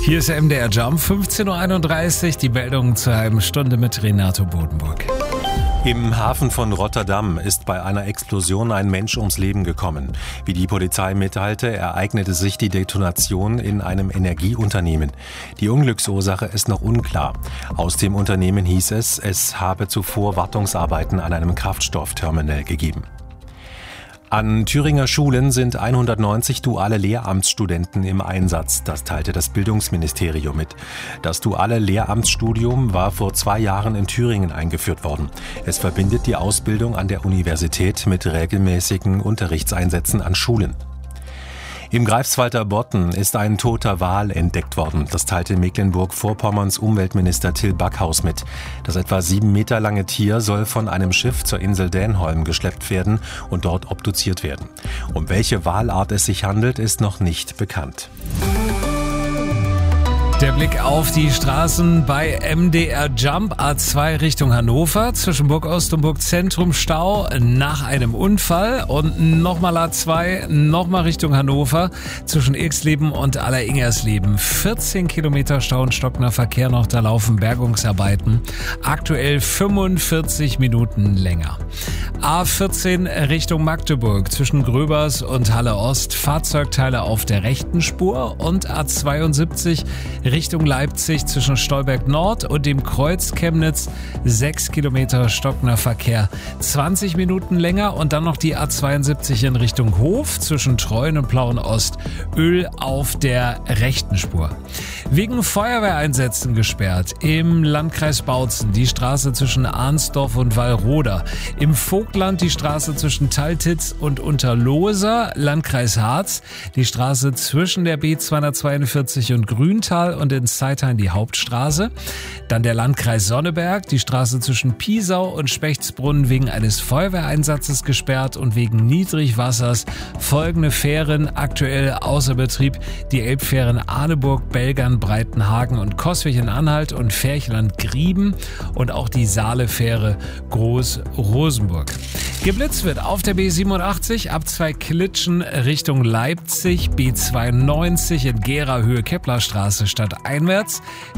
Hier ist der MDR Jump, 15.31 Uhr, die Meldung zur halben Stunde mit Renato Bodenburg. Im Hafen von Rotterdam ist bei einer Explosion ein Mensch ums Leben gekommen. Wie die Polizei mitteilte, ereignete sich die Detonation in einem Energieunternehmen. Die Unglücksursache ist noch unklar. Aus dem Unternehmen hieß es habe zuvor Wartungsarbeiten an einem Kraftstoffterminal gegeben. An Thüringer Schulen sind 190 duale Lehramtsstudenten im Einsatz. Das teilte das Bildungsministerium mit. Das duale Lehramtsstudium war vor 2 Jahren in Thüringen eingeführt worden. Es verbindet die Ausbildung an der Universität mit regelmäßigen Unterrichtseinsätzen an Schulen. Im Greifswalder Bodden ist ein toter Wal entdeckt worden. Das teilte Mecklenburg-Vorpommerns Umweltminister Till Backhaus mit. Das etwa 7 Meter lange Tier soll von einem Schiff zur Insel Dänholm geschleppt werden und dort obduziert werden. Um welche Walart es sich handelt, ist noch nicht bekannt. Der Blick auf die Straßen bei MDR Jump, A2 Richtung Hannover, zwischen Burg Ost und Burg Zentrum Stau nach einem Unfall und nochmal A2, nochmal Richtung Hannover, zwischen Ilksleben und Alleringsersleben. 14 Kilometer Stau und stockender Verkehr noch, da laufen Bergungsarbeiten. Aktuell 45 Minuten länger. A14 Richtung Magdeburg, zwischen Gröbers und Halle Ost, Fahrzeugteile auf der rechten Spur und A72 Richtung Leipzig zwischen Stolberg Nord und dem Kreuz Chemnitz 6 Kilometer stockender Verkehr. 20 Minuten länger und dann noch die A72 in Richtung Hof zwischen Treuen und Plauen Ost. Öl auf der rechten Spur. Wegen Feuerwehreinsätzen gesperrt im Landkreis Bautzen die Straße zwischen Arnsdorf und Wallroda. Im Vogtland die Straße zwischen Taltitz und Unterlohser, Landkreis Harz. Die Straße zwischen der B242 und Grüntal und in Zeithain die Hauptstraße. Dann der Landkreis Sonneberg, die Straße zwischen Piesau und Spechtsbrunn wegen eines Feuerwehreinsatzes gesperrt und wegen Niedrigwassers. Folgende Fähren aktuell außer Betrieb: die Elbfähren Ahneburg, Belgern, Breitenhagen und Coswig in Anhalt und Ferchland-Grieben und auch die Saale-Fähre Groß-Rosenburg. Geblitzt wird auf der B87 ab 2 Klitschen Richtung Leipzig, B92 in Gera Höhe Keplerstraße stadteinwärts,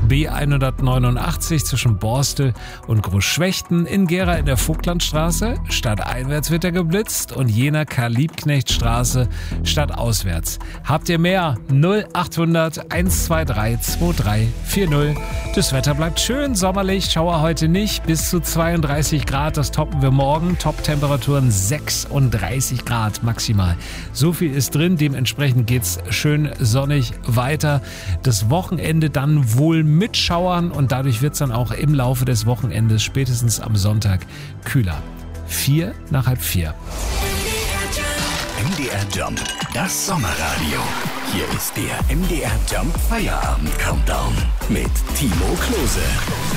B189 zwischen Borstel und Großschwechten in Gera in der Vogtlandstraße, stadteinwärts wird er geblitzt und Jena Karl-Liebknecht-Straße stadtauswärts. Habt ihr mehr? 0800 123 2340. Das Wetter bleibt schön sommerlich, Schauer heute nicht, bis zu 32 Grad, das toppen wir morgen, Top-Temperaturen 36 Grad maximal. So viel ist drin, dementsprechend geht's schön sonnig weiter. Das Wochenende dann wohl mit Schauern und dadurch wird's dann auch im Laufe des Wochenendes, spätestens am Sonntag, kühler. 4 nach halb 4. MDR Jump, das Sommerradio. Hier ist der MDR Jump Feierabend Countdown mit Timo Klose.